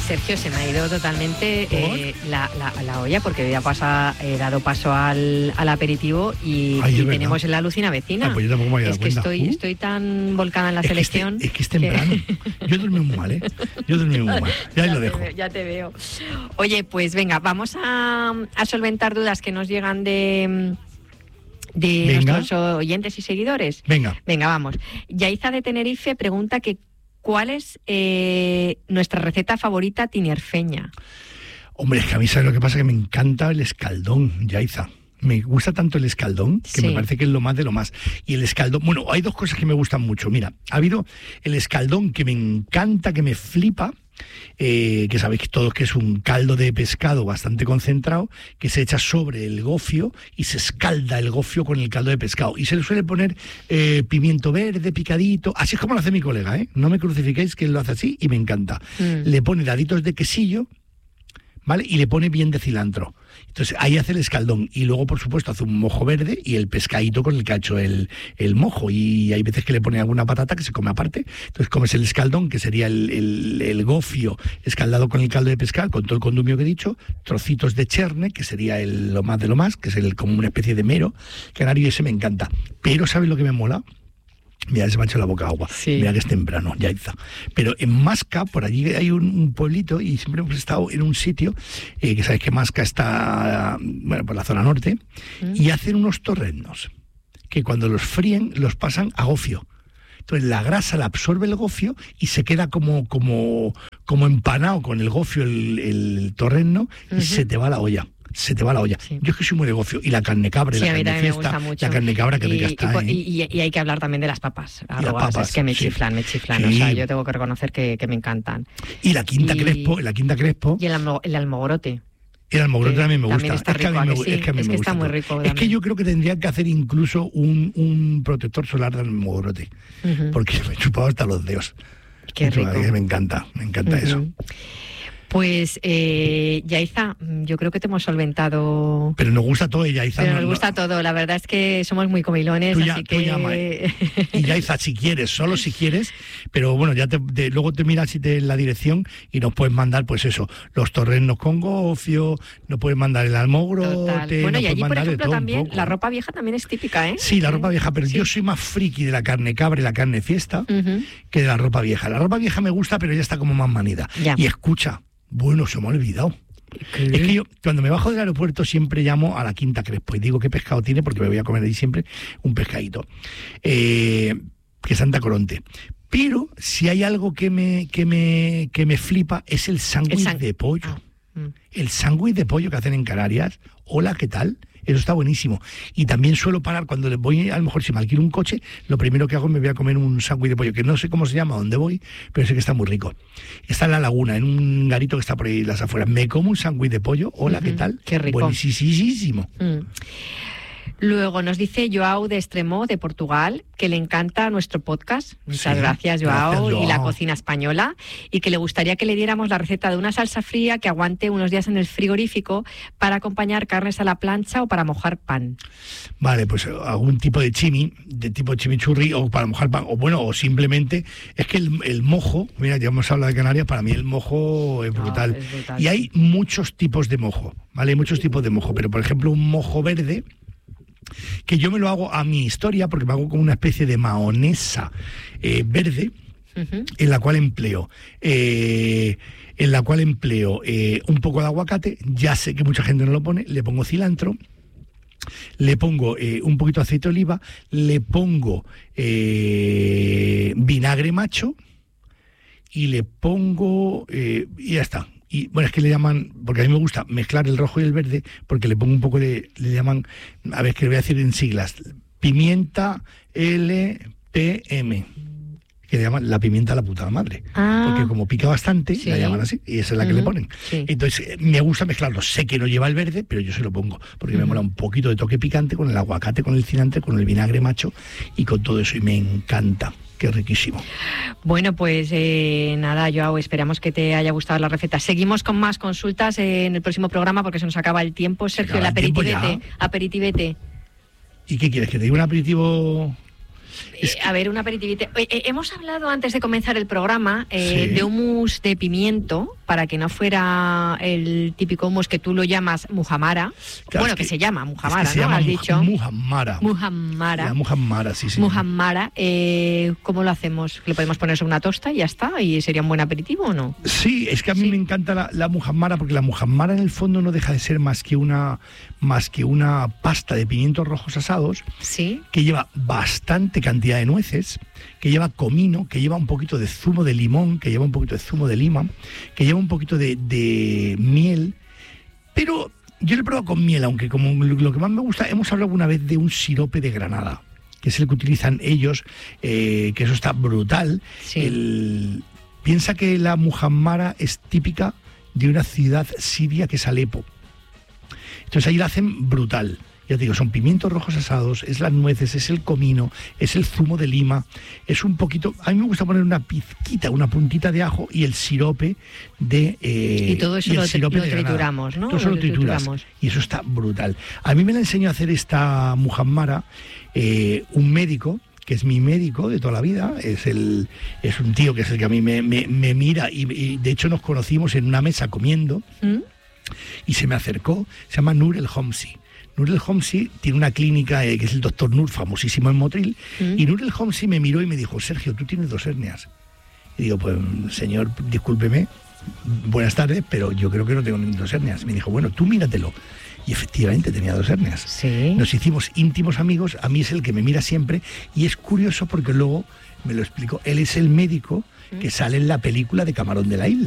Sergio, se me ha ido totalmente la olla porque había dado paso al aperitivo y tenemos en la Alucina Vecina. Pues yo tampoco me había dado cuenta. Estoy tan volcada en la selección. Es que es temprano. Yo dormí muy mal, Yo dormí muy mal. Ya lo dejo. Ya te veo. Oye, pues venga, vamos a solventar dudas que nos llegan de nuestros oyentes y seguidores. Venga, vamos. Yaiza de Tenerife pregunta que ¿cuál es nuestra receta favorita tinerfeña? Hombre, es que a mí, ¿sabes lo que pasa? Que me encanta el escaldón, Yaiza. Me gusta tanto el escaldón, que me parece que es lo más de lo más. Y el escaldón, bueno, hay dos cosas que me gustan mucho. Mira, ha habido el escaldón que me encanta, que me flipa, que sabéis que todos que es un caldo de pescado bastante concentrado, que se echa sobre el gofio y se escalda el gofio con el caldo de pescado. Y se le suele poner pimiento verde, picadito, así es como lo hace mi colega, No me crucifiquéis, que él lo hace así y me encanta. Le pone daditos de quesillo, ¿vale? Y le pone bien de cilantro. Entonces ahí hace el escaldón y luego por supuesto hace un mojo verde y el pescadito con el que ha hecho el mojo, y hay veces que le pone alguna patata que se come aparte. Entonces comes el escaldón, que sería el gofio escaldado con el caldo de pescado, con todo el condumio que he dicho, trocitos de cherne, que sería lo más de lo más, que es como una especie de mero canario, y ese me encanta. Pero ¿sabes lo que me mola? Mira, se me ha hecho la boca agua. Sí. Mira que es temprano, Yaiza. Pero en Masca, por allí hay un pueblito, y siempre hemos estado en un sitio, que sabes que Masca está, por la zona norte, y hacen unos torreznos, que cuando los fríen, los pasan a gofio. Entonces la grasa la absorbe el gofio y se queda como empanado con el gofio el torrezno, y se te va la olla. Se te va la olla. Sí. Yo es que soy muy de gofio. Y la carne cabra, la carne fiesta, la carne cabra, que rica está. Y hay que hablar también de las papas. Es que me chiflan. Sí. O sea, yo tengo que reconocer que me encantan. Y la quinta Crespo. Y el almogorote. El almogorote también me gusta. También está rico, es que está muy rico. Es que yo creo que tendrían que hacer incluso un protector solar del almogorote. Porque me he chupado hasta los dedos. Qué rico. Me encanta eso. Pues, Yaiza, yo creo que te hemos solventado... Pero nos gusta todo, Yaiza. Pero nos gusta todo, la verdad es que somos muy comilones, así que... Tú llama, Y Yaiza, si quieres, solo si quieres, pero bueno, ya luego te miras la dirección y nos puedes mandar, pues eso, los torreznos con gofio, nos puedes mandar el almogrote... Bueno, y allí, por ejemplo, también, la ropa vieja también es típica, Sí, la ropa vieja, pero yo soy más friki de la carne cabra y la carne fiesta que de la ropa vieja. La ropa vieja me gusta, pero ya está como más manida. Ya. Y escucha... Bueno, se me ha olvidado. ¿Qué? Es que yo, cuando me bajo del aeropuerto, siempre llamo a la Quinta Crespo y digo qué pescado tiene, porque me voy a comer ahí siempre un pescadito. Que es Santa Coronte. Pero si hay algo que me flipa, es el sándwich de pollo. El sándwich de pollo que hacen en Canarias. Hola, ¿qué tal? Eso está buenísimo. Y también suelo parar cuando le voy, a lo mejor si me alquilo un coche, lo primero que hago es me voy a comer un sándwich de pollo, que no sé cómo se llama, dónde voy, pero sé que está muy rico. Está en La Laguna, en un garito que está por ahí en las afueras. Me como un sándwich de pollo. Hola, ¿qué tal? Qué rico. Buenísimo. Luego nos dice Joao de Extremo, de Portugal, que le encanta nuestro podcast. Muchas gracias, Joao, y la cocina española, y que le gustaría que le diéramos la receta de una salsa fría que aguante unos días en el frigorífico para acompañar carnes a la plancha o para mojar pan. Vale, pues algún tipo de tipo chimichurri, o para mojar pan, o simplemente, es que el mojo, mira, ya hemos hablado de Canarias, para mí el mojo es brutal. Es brutal. Y hay muchos tipos de mojo, ¿vale? Hay muchos tipos de mojo, pero por ejemplo un mojo verde, que yo me lo hago a mi historia, porque me hago como una especie de mahonesa verde, en la cual empleo un poco de aguacate. Ya sé que mucha gente no lo pone, le pongo cilantro, le pongo un poquito de aceite de oliva, le pongo vinagre macho y le pongo y ya está. Y bueno, es que le llaman, porque a mí me gusta mezclar el rojo y el verde, porque le pongo un poco le llaman, a ver, que le voy a decir en siglas, pimienta LPM, que le llaman la pimienta a la puta madre. Porque como pica bastante, la llaman así, y esa es la que le ponen. Entonces, me gusta mezclarlo. Sé que no lleva el verde, pero yo se lo pongo, porque me mola un poquito de toque picante con el aguacate, con el cilantro, con el vinagre macho y con todo eso, y me encanta. Qué riquísimo. Bueno, pues nada, Joao, esperamos que te haya gustado la receta. Seguimos con más consultas en el próximo programa porque se nos acaba el tiempo. Sergio, el aperitivete. ¿Y qué quieres? ¿Que te diga un aperitivo? A ver, un aperitivete. Hemos hablado antes de comenzar el programa de hummus de pimiento. para que no fuera el típico humo, es que tú lo llamas muhamara, claro, bueno, que se llama muhamara, se ¿no? Llama has dicho. Muhammara. Muhammara. Muhammara, sí. Muhammara, ¿cómo lo hacemos? ¿Le podemos poner sobre una tosta y ya está? ¿Y sería un buen aperitivo o no? Sí, es que a mí me encanta la muhammara, porque la muhammara en el fondo no deja de ser más que una pasta de pimientos rojos asados, ¿sí? Que lleva bastante cantidad de nueces, que lleva comino, que lleva un poquito de zumo de limón, que lleva un poquito de zumo de lima, que lleva un poquito de miel, pero yo lo he probado con miel, aunque como lo que más me gusta, hemos hablado alguna vez de un sirope de granada, que es el que utilizan ellos, que eso está brutal. Sí. Piensa que la muhammara es típica de una ciudad siria que es Alepo. Entonces ahí la hacen brutal. Ya te digo, son pimientos rojos asados, es las nueces, es el comino, es el zumo de lima, es un poquito... A mí me gusta poner una pizquita, una puntita de ajo y el sirope de... y todo eso lo trituramos, ¿no? Todo eso lo trituramos. Y eso está brutal. A mí me la enseñó a hacer esta muhammara un médico, que es mi médico de toda la vida, es un tío que es el que a mí me mira y de hecho nos conocimos en una mesa comiendo y se me acercó, se llama Nur El Homsi. Nur El Homsi tiene una clínica que es el doctor Nur, famosísimo en Motril, y Nur El Homsi me miró y me dijo: Sergio, tú tienes 2 hernias. Y digo, pues señor, discúlpeme, buenas tardes, pero yo creo que no tengo 2 hernias. Me dijo, bueno, tú míratelo. Y efectivamente tenía 2 hernias. Sí. Nos hicimos íntimos amigos, a mí es el que me mira siempre, y es curioso porque luego me lo explicó, él es el médico que sale en la película de Camarón de la Isla.